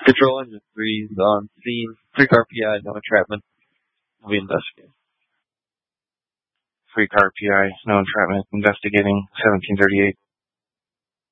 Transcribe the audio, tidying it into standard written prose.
Control Engine 3 is on scene. 3-car PI, no entrapment. We'll be investigating. 3-car PI, no entrapment, investigating 1738.